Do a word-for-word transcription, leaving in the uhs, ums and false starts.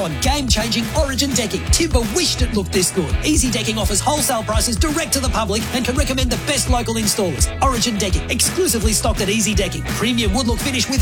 now on game-changing Origin decking. Timber wished it looked this good. Easy Decking offers wholesale prices direct to the public and can recommend the best local installers. Origin Decking, exclusively stocked at Easy Decking. Premium wood look finish with